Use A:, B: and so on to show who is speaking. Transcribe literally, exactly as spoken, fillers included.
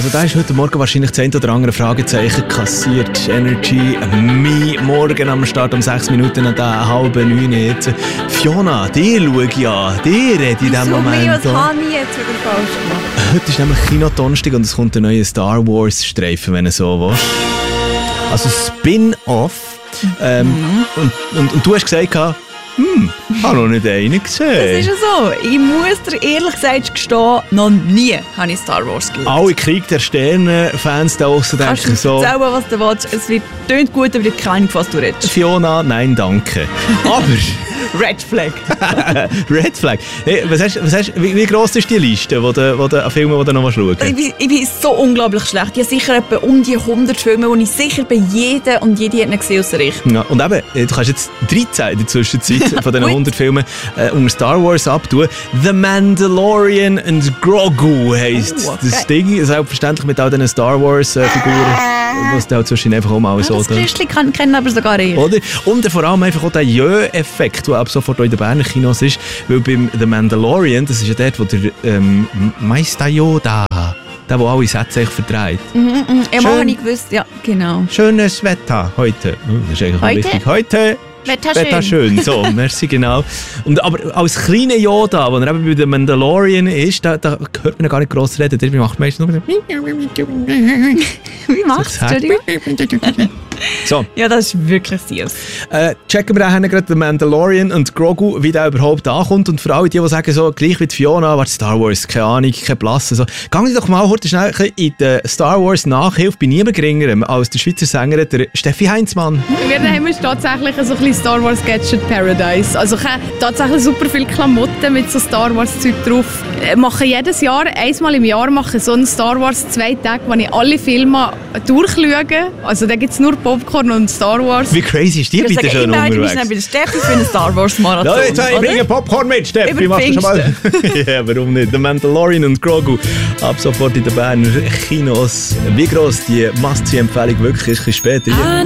A: Also da ist heute Morgen wahrscheinlich das eine oder andere Fragezeichen kassiert. Energy, Me, morgen am Start um sechs Minuten an der halben neun jetzt. Fiona, dir schau ich an, dir rede in diesem Moment.
B: Was habe ich jetzt wieder falsch gemacht?
A: Heute ist nämlich Kino-Donnerstag und es kommt ein neuer Star Wars-Streifen, wenn du so willst. Also Spin-Off. Ähm, mhm. und, und, und du hast gesagt, hm, ich habe noch nicht einen gesehen.
B: Das ist ja so. Ich muss dir ehrlich gesagt gestehen, noch nie habe ich Star Wars geschaut.
A: Alle Krieg der Sterne-Fans da draussen denken
B: du
A: so...
B: Kannst du erzählen, was du willst? Es wird tönt gut, aber ich habe keine Ahnung, was du redest.
A: Fiona, nein, danke. Aber...
B: Red Flag.
A: Red Flag. Hey, was hast, was hast, wie, wie gross ist die Liste, wo du, wo du, an Filmen, die du noch schauen willst?
B: Ich bin, ich bin so unglaublich schlecht. Ich habe sicher etwa um die hundert Filme, und ich sicher bei jedem und jede hat gesehen aus ich.
A: Ja, und eben, du kannst jetzt dreizehn in der Zwischenzeit von diesen hundert Filmen äh, unter Star Wars abtun. The Mandalorian and Grogu heisst oh, okay. das Ding. Selbstverständlich mit all diesen Star Wars-Figuren, äh, was du auch zwischen einfach auch mal
B: ja,
A: so...
B: Das Christli kann kennen aber sogar ich.
A: Oder? Und vor allem einfach auch der Jö-Effekt, der ab sofort auch in den Berner Kinos ist, weil beim The Mandalorian, das ist ja dort, wo der ähm, Meister Yoda, der, der alle Sätze verdreht.
B: Mhm, mhm. Ja, mal habe ich gewusst, ja, genau.
A: Schönes Wetter heute. Oh, das ist eigentlich
B: heute?
A: Richtig. Heute
B: Wetter,
A: Wetter schön. schön. So, merci, genau. Und, aber als kleiner Yoda, der eben bei The Mandalorian ist, da, da hört man gar nicht gross reden. Der macht meistens nur
B: Wie machst du das?
A: So.
B: Ja, das ist wirklich süß.
A: Äh, checken wir auch gerade den Mandalorian und Grogu, wie der überhaupt ankommt. Und für alle die, die sagen, so, gleich wie Fiona, war Star Wars, keine Ahnung, kein Blass. Also, gehen doch mal heute schnell in die Star Wars Nachhilfe bei niemand geringerem als der Schweizer Sänger, der Steffi Heinzmann.
C: Wir haben tatsächlich so ein bisschen Star Wars Gadget Paradise. Also ich habe tatsächlich super viele Klamotten mit so Star Wars Zeug drauf. Ich mache jedes Jahr, einmal im Jahr mache ich so einen Star Wars zwei Tage, wo ich alle Filme durchschaue. Also da gibt es nur Popcorn und Star Wars.
A: Wie crazy ist die bitte schon unterwegs?
B: Wir sind bei der Steffi für einen Star Wars Marathon.
A: Ja, jetzt ich bringe Popcorn mit, Steffi. Machst du schon mal? Ja, warum nicht? The Mandalorian und Grogu ab sofort in den Berner Kinos. Wie gross die Must-See-Empfehlung wirklich ist, ein bisschen später.